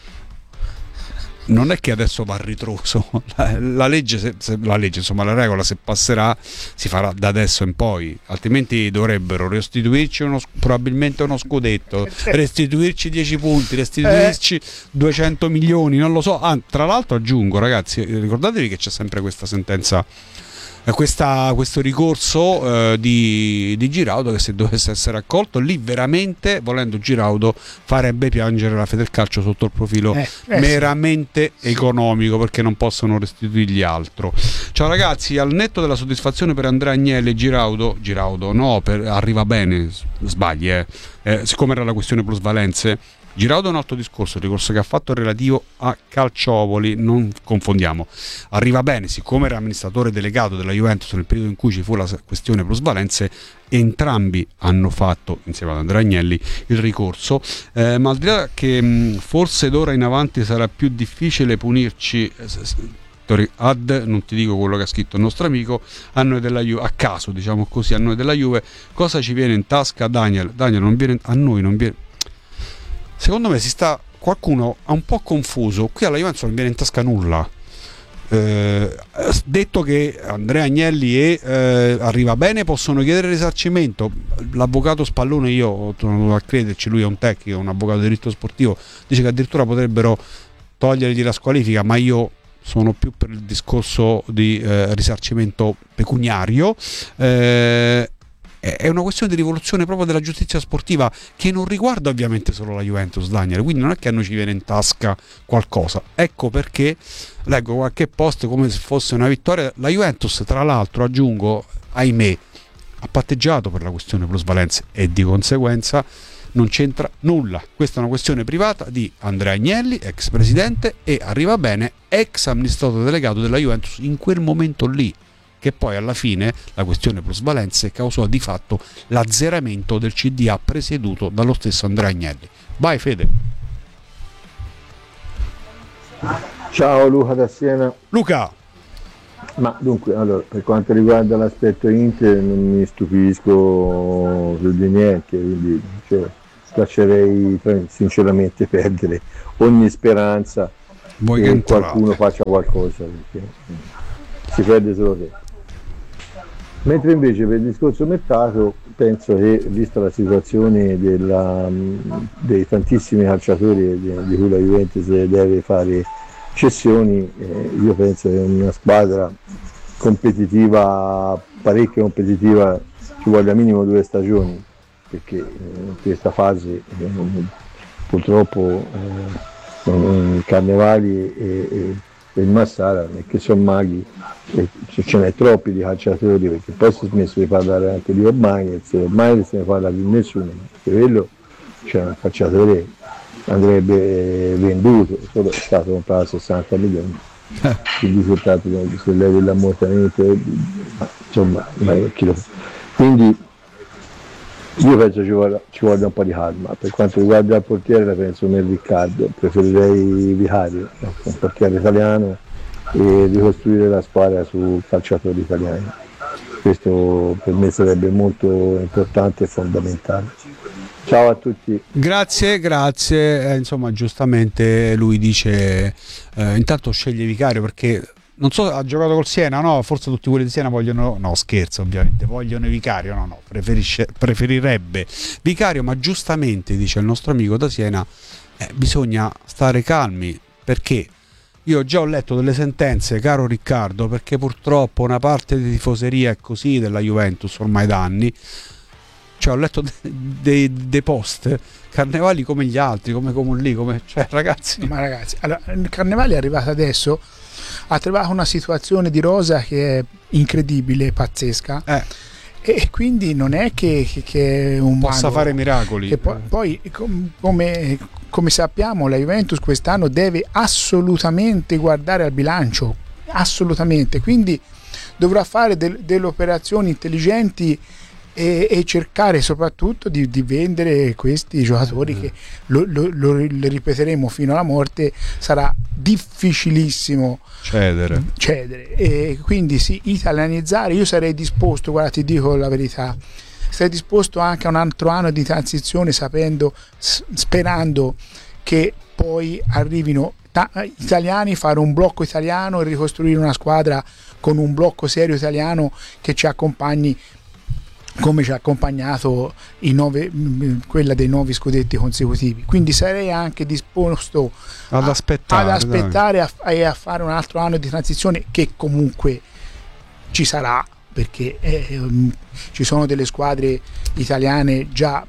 Non è che adesso va a ritroso, la legge, insomma la regola, se passerà, si farà da adesso in poi, altrimenti dovrebbero restituirci probabilmente uno scudetto, restituirci 10 punti, restituirci 200 milioni, non lo so. Tra l'altro aggiungo, ragazzi, ricordatevi che c'è sempre questa sentenza, questo ricorso di Giraudo, che se dovesse essere accolto, lì veramente, volendo, Giraudo farebbe piangere la Federcalcio sotto il profilo meramente economico, perché non possono restituirgli altro. Ciao ragazzi, al netto della soddisfazione per Andrea Agnelli e Giraudo no, arriva bene, sbagli, siccome era la questione plusvalenze, Giraudo è un altro discorso, il ricorso che ha fatto è relativo a Calciopoli, non confondiamo. Arriva bene, siccome era amministratore delegato della Juventus nel periodo in cui ci fu la questione plusvalenze, entrambi hanno fatto, insieme ad Andrea Agnelli, il ricorso, ma al di là che forse d'ora in avanti sarà più difficile punirci, non ti dico quello che ha scritto il nostro amico, a noi della Juve, a caso diciamo così, a noi della Juve, cosa ci viene in tasca? Daniel non viene, a noi non viene. Secondo me qualcuno ha un po' confuso, qui alla Juventus non viene in tasca nulla. Detto che Andrea Agnelli e Arriva Bene possono chiedere risarcimento, l'avvocato Spallone, io ho tornato a crederci, lui è un tecnico, un avvocato di diritto sportivo, dice che addirittura potrebbero togliergli la squalifica, ma io sono più per il discorso di risarcimento pecuniario. È una questione di rivoluzione proprio della giustizia sportiva, che non riguarda ovviamente solo la Juventus, Daniel, quindi non è che a noi ci viene in tasca qualcosa. Ecco perché leggo qualche post come se fosse una vittoria. La Juventus, tra l'altro, aggiungo, ahimè, ha patteggiato per la questione plusvalenze e di conseguenza non c'entra nulla. Questa è una questione privata di Andrea Agnelli, ex presidente, e Arrivabene, ex amministratore delegato della Juventus in quel momento lì, che poi alla fine la questione plusvalenze causò di fatto l'azzeramento del CDA presieduto dallo stesso Andrea Agnelli. Vai Fede. Ciao, Luca da Siena. Luca! Ma dunque, allora, per quanto riguarda l'aspetto Inter non mi stupisco più di niente, quindi lascerei sinceramente perdere ogni speranza che qualcuno faccia qualcosa, perché si perde solo tempo. Mentre invece per il discorso mercato penso che, vista la situazione dei tantissimi calciatori di cui la Juventus deve fare cessioni, io penso che una squadra competitiva, parecchio competitiva, ci voglia minimo 2 stagioni, perché in questa fase purtroppo i Carnevali e il Massara, che sono maghi, ce n'è troppi di calciatori, perché poi si è smesso di parlare anche di ormai se ne parla più nessuno, perché quello un calciatore andrebbe venduto, solo è stato comprato a 60 milioni, il risultato dell'ammortamento, insomma, quindi io penso ci voglia un po' di calma. Per quanto riguarda il portiere la penso nel Riccardo, preferirei Vicario, un portiere italiano, e ricostruire la squadra su calciatori italiani. Questo per me sarebbe molto importante e fondamentale. Ciao a tutti. Grazie. Insomma, giustamente lui dice intanto sceglie Vicario perché non so, ha giocato col Siena, no? Forse tutti quelli di Siena vogliono, no scherzo ovviamente, vogliono Vicario, no, preferirebbe Vicario, ma giustamente dice il nostro amico da Siena, bisogna stare calmi, perché io già ho letto delle sentenze, caro Riccardo, perché purtroppo una parte di tifoseria è così della Juventus ormai da anni. Cioè, ho letto dei post, Carnevali come gli altri, come lì, cioè ragazzi. Ma ragazzi, allora, il Carnevali è arrivato adesso, ha trovato una situazione di rosa che è incredibile, pazzesca, e quindi non è che un possa fare miracoli. Che poi come sappiamo, la Juventus quest'anno deve assolutamente guardare al bilancio, assolutamente, quindi dovrà fare delle operazioni intelligenti e cercare soprattutto di vendere questi giocatori che lo ripeteremo fino alla morte, sarà difficilissimo cedere, e quindi sì, italianizzare. Io sarei disposto, guarda, ti dico la verità, sarei disposto anche a un altro anno di transizione, sperando che poi arrivino italiani, fare un blocco italiano e ricostruire una squadra con un blocco serio italiano che ci accompagni come ci ha accompagnato quella dei 9 scudetti consecutivi. Quindi sarei anche disposto ad aspettare e a fare un altro anno di transizione, che comunque ci sarà, perché ci sono delle squadre italiane già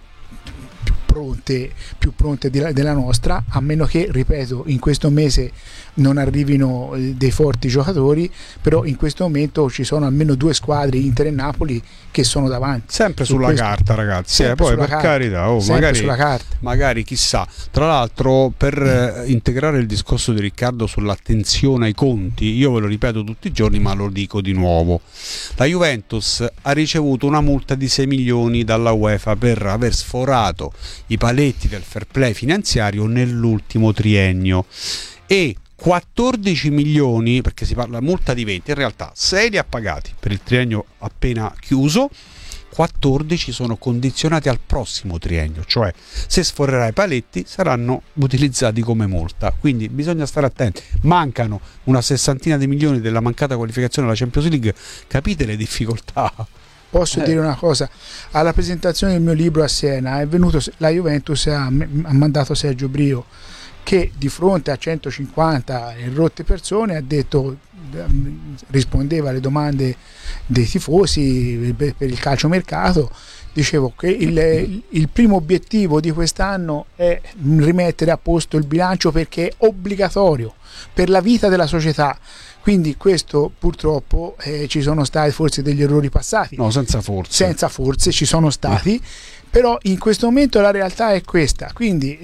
più pronte della nostra, a meno che, ripeto, in questo mese non arrivino dei forti giocatori, però in questo momento ci sono almeno 2 squadre, Inter e Napoli, che sono davanti. Sempre sulla carta, ragazzi, poi per carità, magari chissà. Tra l'altro, per integrare il discorso di Riccardo sull'attenzione ai conti, io ve lo ripeto tutti i giorni, ma lo dico di nuovo: la Juventus ha ricevuto una multa di 6 milioni dalla UEFA per aver sforato i paletti del fair play finanziario nell'ultimo triennio, e 14 milioni, perché si parla multa di 20, in realtà 6 li ha pagati per il triennio appena chiuso, 14 sono condizionati al prossimo triennio, cioè se sforerà i paletti saranno utilizzati come multa, quindi bisogna stare attenti. Mancano una 60 di milioni della mancata qualificazione alla Champions League, capite le difficoltà? Posso dire una cosa? Alla presentazione del mio libro a Siena è venuto la Juventus, ha mandato Sergio Brio, che di fronte a 150 e rotte persone ha detto, rispondeva alle domande dei tifosi per il calciomercato, dicevo che il primo obiettivo di quest'anno è rimettere a posto il bilancio, perché è obbligatorio per la vita della società. Quindi questo purtroppo ci sono stati forse degli errori passati. No, senza forze ci sono stati, però in questo momento la realtà è questa. Quindi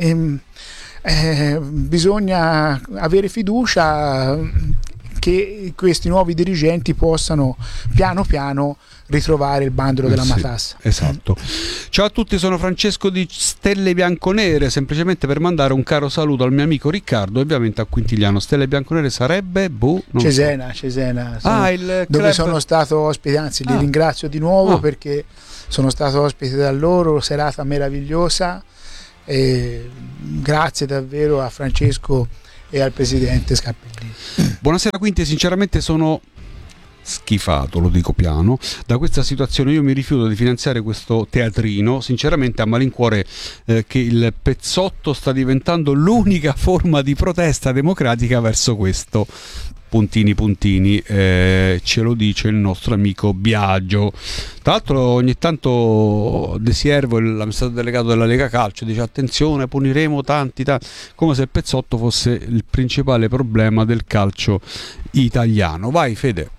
bisogna avere fiducia che questi nuovi dirigenti possano piano piano ritrovare il bandolo della matassa. Esatto. Ciao a tutti, sono Francesco di Stelle Bianconere, semplicemente per mandare un caro saluto al mio amico Riccardo, ovviamente a Quintigliano. Stelle Bianconere sarebbe Cesena, il dove club... sono stato ospite, anzi li ringrazio di nuovo perché sono stato ospite da loro, serata meravigliosa, e grazie davvero a Francesco e al presidente Scarpellini. Buonasera Quinti, sinceramente sono schifato, lo dico piano, da questa situazione. Io mi rifiuto di finanziare questo teatrino, sinceramente a malincuore, che il pezzotto sta diventando l'unica forma di protesta democratica verso questo. Puntini, ce lo dice il nostro amico Biagio. Tra l'altro ogni tanto De Siervo, l'amministratore delegato della Lega Calcio, dice attenzione, puniremo tanti, come se il pezzotto fosse il principale problema del calcio italiano. Vai Fede.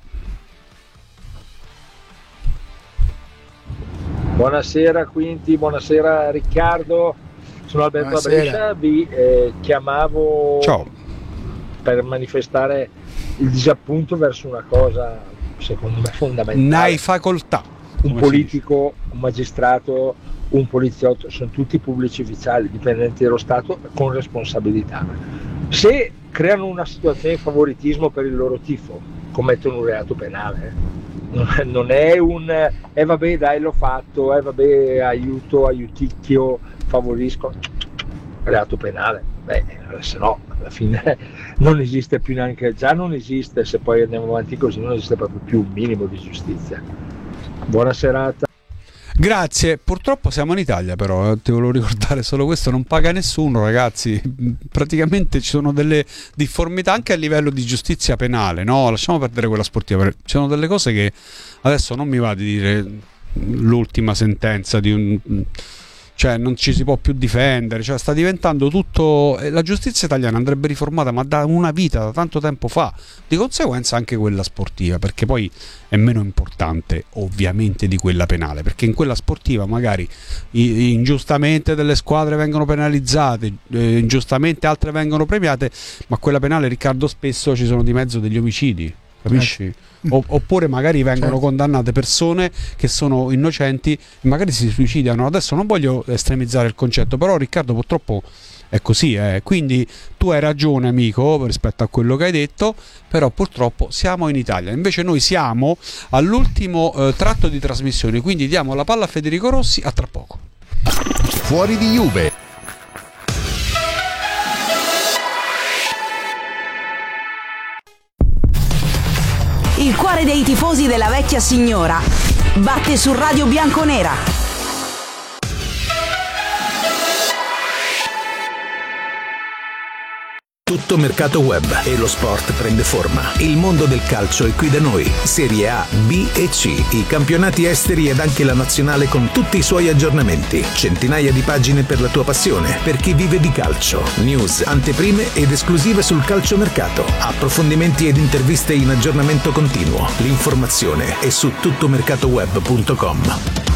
Buonasera Quinti, buonasera Riccardo, sono Alberto da Brescia, vi chiamavo per manifestare il disappunto verso una cosa secondo me fondamentale. N'hai facoltà. Un politico, un magistrato, un poliziotto, sono tutti pubblici ufficiali, dipendenti dello Stato con responsabilità. Se creano una situazione di favoritismo per il loro tifo, commettono un reato penale. Non è un vabbè dai l'ho fatto, vabbè aiuticchio, favorisco, reato penale. Se no alla fine non esiste più, neanche già non esiste, se poi andiamo avanti così non esiste proprio più un minimo di giustizia. Buona serata. Grazie, purtroppo siamo in Italia, però ti volevo ricordare solo questo, non paga nessuno ragazzi, praticamente ci sono delle difformità anche a livello di giustizia penale, no? Lasciamo perdere quella sportiva, ci sono delle cose che adesso non mi va di dire l'ultima sentenza di un... cioè non ci si può più difendere, cioè sta diventando tutto, la giustizia italiana andrebbe riformata ma da una vita, da tanto tempo fa, di conseguenza anche quella sportiva, perché poi è meno importante ovviamente di quella penale, perché in quella sportiva magari ingiustamente delle squadre vengono penalizzate, ingiustamente altre vengono premiate, ma quella penale, Riccardo, spesso ci sono di mezzo degli omicidi, capisci? Oppure magari vengono condannate persone che sono innocenti e magari si suicidano. Adesso non voglio estremizzare il concetto, però Riccardo purtroppo è così, quindi tu hai ragione amico rispetto a quello che hai detto, però purtroppo siamo in Italia, invece noi siamo all'ultimo tratto di trasmissione, quindi diamo la palla a Federico Rossi, a tra poco. Fuori di Juve. Il cuore dei tifosi della vecchia signora batte su Radio Bianconera. Tutto mercato web e lo sport prende forma. Il mondo del calcio è qui da noi. Serie A, B e C, i campionati esteri ed anche la nazionale con tutti i suoi aggiornamenti. Centinaia di pagine per la tua passione, per chi vive di calcio. News, anteprime ed esclusive sul calciomercato. Approfondimenti ed interviste in aggiornamento continuo. L'informazione è su tuttomercatoweb.com.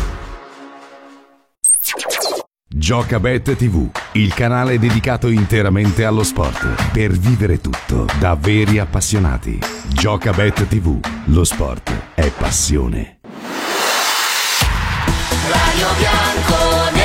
Giocabet TV, il canale dedicato interamente allo sport, per vivere tutto da veri appassionati. Giocabet TV, lo sport è passione. Radio Bianconera.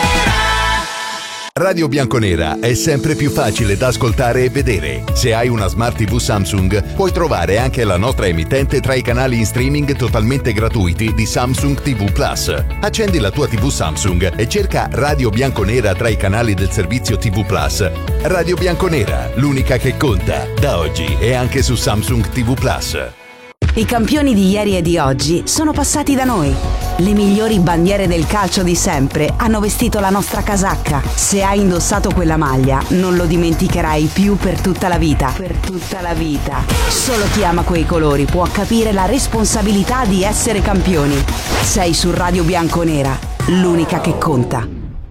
Radio Bianconera è sempre più facile da ascoltare e vedere. Se hai una Smart TV Samsung, puoi trovare anche la nostra emittente tra i canali in streaming totalmente gratuiti di Samsung TV Plus. Accendi la tua TV Samsung e cerca Radio Bianconera tra i canali del servizio TV Plus. Radio Bianconera, l'unica che conta, da oggi e anche su Samsung TV Plus. I campioni di ieri e di oggi sono passati da noi. Le migliori bandiere del calcio di sempre hanno vestito la nostra casacca. Se hai indossato quella maglia, non lo dimenticherai più per tutta la vita. Per tutta la vita. Solo chi ama quei colori può capire la responsabilità di essere campioni. Sei su Radio Bianconera, l'unica che conta.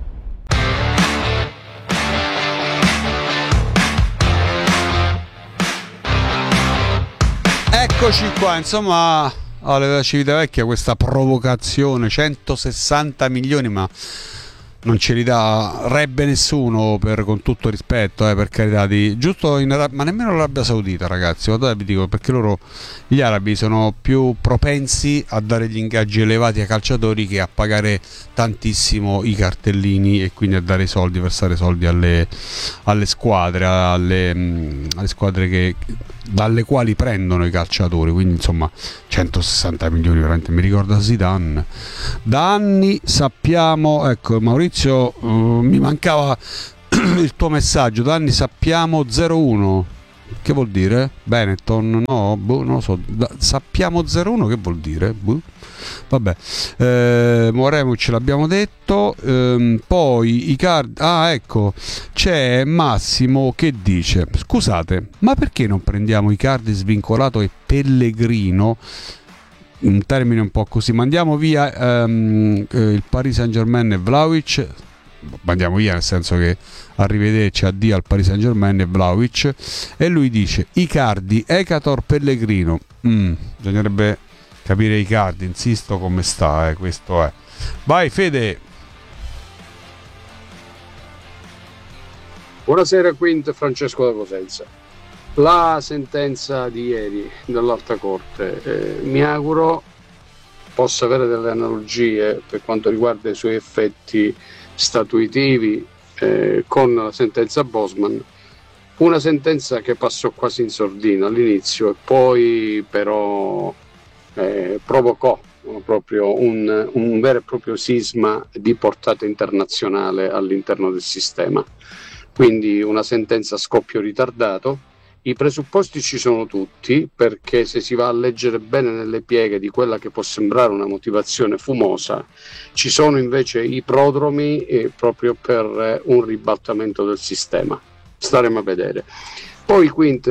Eccoci qua, insomma, alla Civitavecchia questa provocazione, 160 milioni, ma non ce li darebbe nessuno, con tutto rispetto, per carità, giusto ma nemmeno l'Arabia Saudita, ragazzi, guardate, vi dico, perché gli arabi sono più propensi a dare gli ingaggi elevati ai calciatori che a pagare tantissimo i cartellini e quindi a dare soldi, versare soldi alle squadre, alle squadre dalle quali prendono i calciatori. Quindi insomma 160 milioni veramente, mi ricorda Zidane. Da anni sappiamo, ecco Maurizio, mi mancava il tuo messaggio, da anni sappiamo 0-1. Che vuol dire? Benetton? No, non lo so. Sappiamo 0-1 che vuol dire? Vabbè, Moremo ce l'abbiamo detto. Poi Icardi. Ah, ecco, c'è Massimo che dice: scusate, ma perché non prendiamo Icardi svincolato e Pellegrino? Un termine un po' così. Mandiamo via il Paris Saint-Germain e Vlahovic. Mandiamo via nel senso che arrivederci, addio al Paris Saint-Germain e Vlahovic. E lui dice Icardi, Ekator, Pellegrino. Bisognerebbe capire Icardi, insisto, come sta, questo è. Vai Fede. Buonasera Quint, Francesco da Cosenza. La sentenza di ieri dell'Alta Corte, mi auguro possa avere delle analogie per quanto riguarda i suoi effetti statuitivi con la sentenza Bosman, una sentenza che passò quasi in sordina all'inizio e poi però provocò proprio un vero e proprio sisma di portata internazionale all'interno del sistema. Quindi una sentenza a scoppio ritardato. I presupposti ci sono tutti, perché se si va a leggere bene nelle pieghe di quella che può sembrare una motivazione fumosa, ci sono invece i prodromi proprio per un ribaltamento del sistema. Staremo a vedere. Poi Quint,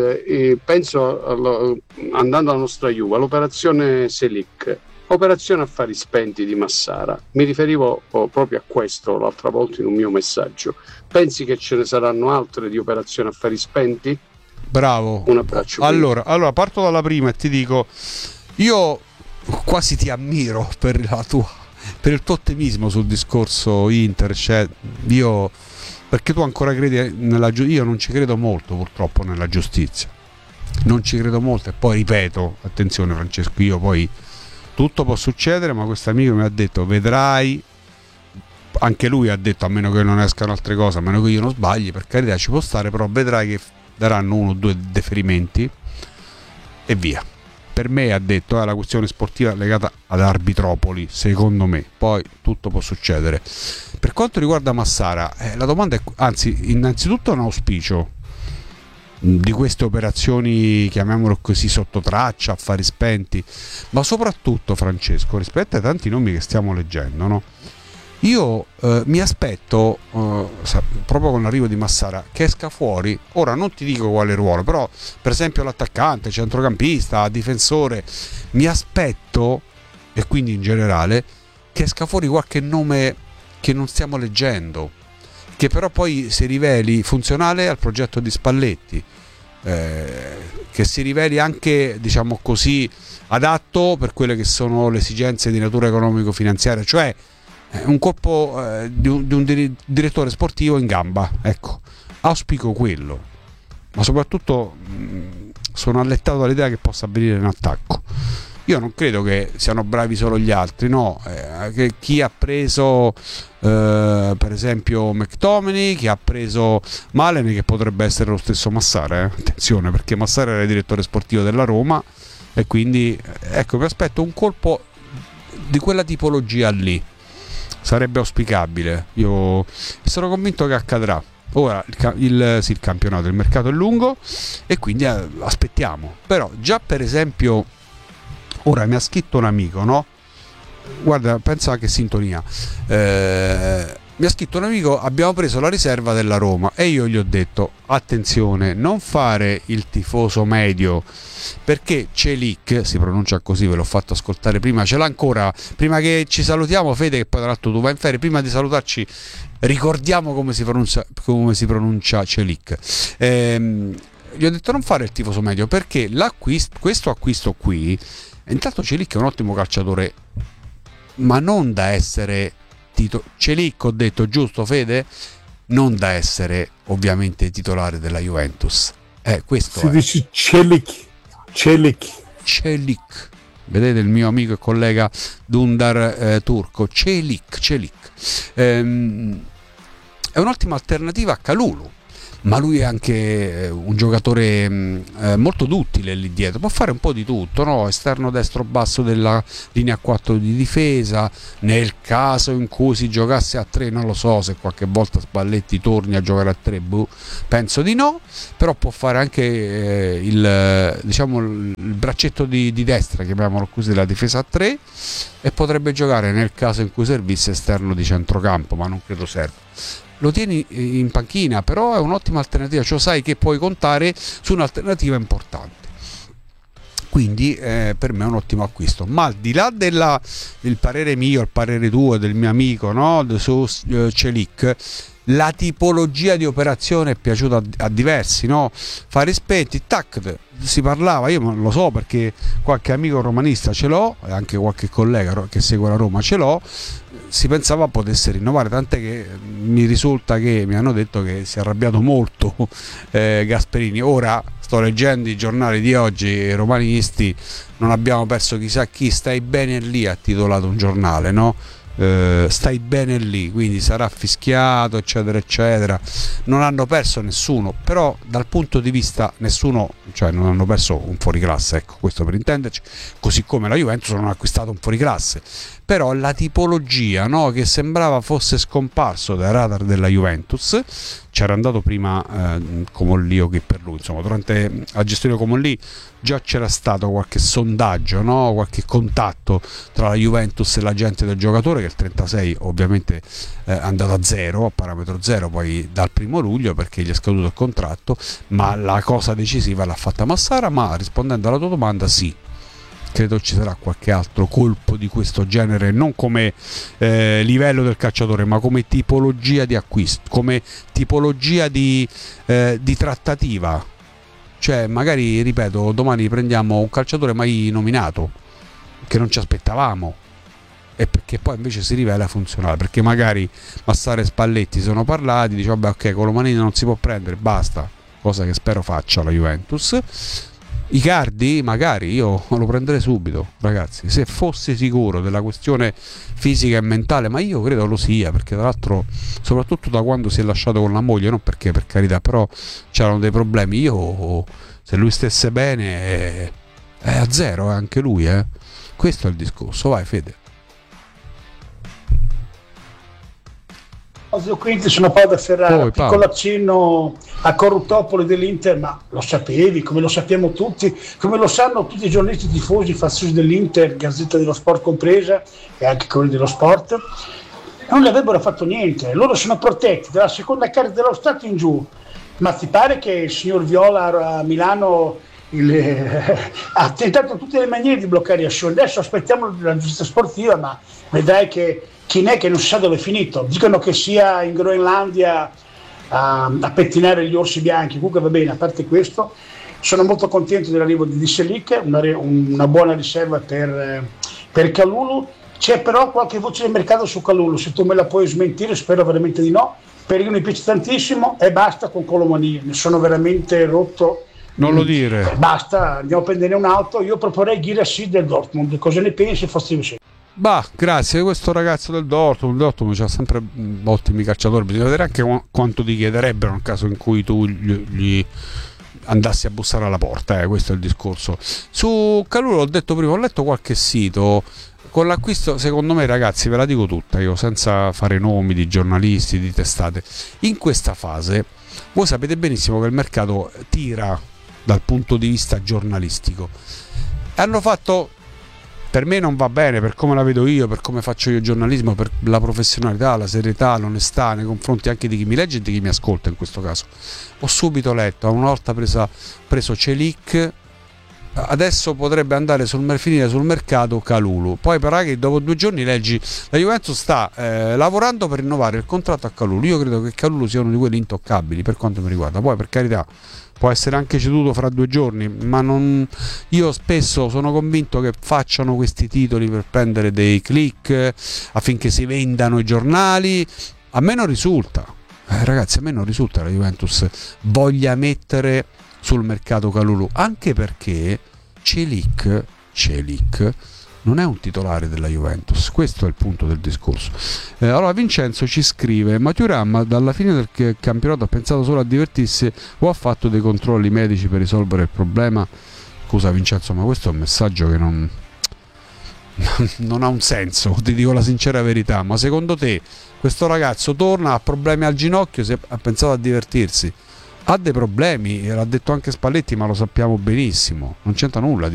penso, andando alla nostra Juve, all'operazione Selic, operazione affari spenti di Massara. Mi riferivo proprio a questo l'altra volta in un mio messaggio. Pensi che ce ne saranno altre di operazioni affari spenti? Bravo. Un abbraccio. Allora parto dalla prima e ti dico, io quasi ti ammiro per il tuo ottimismo sul discorso Inter, cioè perché tu ancora credi io non ci credo molto, purtroppo, nella giustizia, non ci credo molto. E poi ripeto, attenzione Francesco, io poi tutto può succedere, ma questo amico mi ha detto vedrai, anche lui ha detto, a meno che non escano altre cose, a meno che io non sbagli, per carità ci può stare, però vedrai che daranno 1 o 2 deferimenti e via. Per me, ha detto, è la questione sportiva legata ad Arbitropoli, secondo me, poi tutto può succedere. Per quanto riguarda Massara, la domanda è, anzi, innanzitutto un auspicio di queste operazioni, chiamiamolo così, sotto traccia, affari spenti, ma soprattutto, Francesco, rispetto ai tanti nomi che stiamo leggendo, no? Io mi aspetto, proprio con l'arrivo di Massara, che esca fuori, ora non ti dico quale ruolo, però per esempio l'attaccante, centrocampista, difensore, mi aspetto, e quindi in generale, che esca fuori qualche nome che non stiamo leggendo, che però poi si riveli funzionale al progetto di Spalletti, che si riveli anche, diciamo così, adatto per quelle che sono le esigenze di natura economico-finanziaria, cioè un colpo di un direttore sportivo in gamba, ecco, auspico quello, ma soprattutto sono allettato dall'idea che possa avvenire in attacco. Io non credo che siano bravi solo gli altri, no, che chi ha preso per esempio McTominay, chi ha preso Malen, che potrebbe essere lo stesso Massara, attenzione, perché Massara era il direttore sportivo della Roma, e quindi ecco, mi aspetto un colpo di quella tipologia lì. Sarebbe auspicabile, io sono convinto che accadrà. Ora il campionato, il mercato è lungo e quindi aspettiamo. Però già per esempio, ora mi ha scritto un amico, no? guarda, pensa che sintonia. Mi ha scritto un amico: abbiamo preso la riserva della Roma, e io gli ho detto: attenzione, non fare il tifoso medio, perché Celik, si pronuncia così, ve l'ho fatto ascoltare prima, ce l'ha ancora. Prima che ci salutiamo, Fede, che poi tra l'altro tu vai in ferie, prima di salutarci ricordiamo come si pronuncia Celik. Gli ho detto: non fare il tifoso medio, perché questo acquisto qui, intanto Celik è un ottimo calciatore, ma non da essere Celik, ho detto giusto, Fede? Non da essere ovviamente titolare della Juventus. Questo si dice Celik. Vedete il mio amico e collega Dundar turco, Celik. È un'ottima alternativa a Kalulu, ma lui è anche un giocatore molto duttile lì dietro, può fare un po' di tutto, no? Esterno destro basso della linea 4 di difesa, nel caso in cui si giocasse a 3, non lo so se qualche volta Spalletti torni a giocare a 3, penso di no, però può fare anche il braccetto di destra, chiamiamolo così, della difesa a 3, e potrebbe giocare nel caso in cui servisse esterno di centrocampo, ma non credo serva. Lo tieni in panchina, però è un'ottima alternativa, cioè sai che puoi contare su un'alternativa importante, quindi per me è un ottimo acquisto. Ma al di là del parere mio, il parere tuo, del mio amico, no, su Celik, la tipologia di operazione è piaciuta a diversi, no? Fari spenti, tac, si parlava, io non lo so perché qualche amico romanista ce l'ho, e anche qualche collega che segue la Roma ce l'ho, si pensava potesse rinnovare, tant'è che mi risulta che mi hanno detto che si è arrabbiato molto Gasperini. Ora sto leggendo i giornali di oggi romanisti, non abbiamo perso chissà chi, stai bene lì, ha titolato un giornale, no? Stai bene lì, quindi sarà fischiato eccetera eccetera. Non hanno perso nessuno, però dal punto di vista nessuno, cioè non hanno perso un fuoriclasse, ecco, questo per intenderci, così come la Juventus non ha acquistato un fuoriclasse, però la tipologia, no, che sembrava fosse scomparso dai radar della Juventus, c'era andato prima Comolli o chi per lui, insomma durante la gestione Comolli già c'era stato qualche sondaggio, no? Qualche contatto tra la Juventus e la gente del giocatore, che il 36 ovviamente è andato a zero, a parametro zero, poi dal 1 luglio perché gli è scaduto il contratto, ma la cosa decisiva l'ha fatta Massara. Ma rispondendo alla tua domanda, sì, credo ci sarà qualche altro colpo di questo genere, non come livello del calciatore, ma come tipologia di acquisto, come tipologia di trattativa. Cioè magari, ripeto, domani prendiamo un calciatore mai nominato che non ci aspettavamo, e perché poi invece si rivela funzionale, perché magari Massara e Spalletti sono parlati, dice vabbè, ok, Colomanini non si può prendere, basta, cosa che spero faccia la Juventus. Icardi magari io lo prenderei subito, ragazzi, se fossi sicuro della questione fisica e mentale, ma io credo lo sia, perché tra l'altro soprattutto da quando si è lasciato con la moglie, non perché, per carità, però c'erano dei problemi. Io, se lui stesse bene, è a zero anche lui, questo è il discorso. Vai Fede. Quindi sono Paolo da Ferrara, piccolo accenno a Corruttopoli dell'Inter, ma lo sapevi, come lo sappiamo tutti, come lo sanno tutti i giornalisti tifosi faziosi dell'Inter, Gazzetta dello Sport compresa, e anche quelli dello Sport, non le avrebbero fatto niente. Loro sono protetti dalla seconda carica dello Stato in giù. Ma ti pare che il signor Viola a Milano ha tentato in tutte le maniere di bloccare Ascione? Adesso aspettiamo la giustizia sportiva, ma vedrai che chi è che non si sa dove è finito. Dicono che sia in Groenlandia a pettinare gli orsi bianchi. Comunque va bene, a parte questo, sono molto contento dell'arrivo di Celik, una buona riserva per Kalulu. C'è però qualche voce del mercato su Kalulu, se tu me la puoi smentire, spero veramente di no, perché mi piace tantissimo, e basta con Colomani, ne sono veramente rotto. Non lo dire. Basta, andiamo a prendere un'auto. Io proporrei Guirassy del Dortmund. Cosa ne pensi, Fossi? Bah, grazie, questo ragazzo del Dortmund. Il Dortmund c'ha sempre ottimi calciatori. Bisogna vedere anche quanto ti chiederebbero nel caso in cui tu gli andassi a bussare alla porta. Questo è il discorso. Su Kalulu ho detto prima, ho letto qualche sito. Con l'acquisto, secondo me, ragazzi, ve la dico tutta io, senza fare nomi di giornalisti, di testate. In questa fase, voi sapete benissimo che il mercato tira dal punto di vista giornalistico. Hanno fatto per me non va bene, per come la vedo io, per come faccio io giornalismo, per la professionalità, la serietà, l'onestà nei confronti anche di chi mi legge e di chi mi ascolta in questo caso. Ho subito letto, una volta preso Celik, adesso potrebbe andare finire sul mercato Kalulu. Poi però che dopo 2 giorni leggi la Juventus sta lavorando per rinnovare il contratto a Kalulu. Io credo che Kalulu sia uno di quelli intoccabili per quanto mi riguarda. Poi per carità può essere anche ceduto fra 2 giorni, ma io spesso sono convinto che facciano questi titoli per prendere dei click affinché si vendano i giornali. A me non risulta, ragazzi, a me non risulta la Juventus voglia mettere sul mercato Kalulu, anche perché Celik non è un titolare della Juventus, questo è il punto del discorso. Allora Vincenzo ci scrive: ma Thuram dalla fine del campionato ha pensato solo a divertirsi o ha fatto dei controlli medici per risolvere il problema? Scusa Vincenzo, ma questo è un messaggio che non ha un senso, ti dico la sincera verità. Ma secondo te questo ragazzo torna, ha problemi al ginocchio, ha pensato a divertirsi? Ha dei problemi, l'ha detto anche Spalletti, ma lo sappiamo benissimo, non c'entra nulla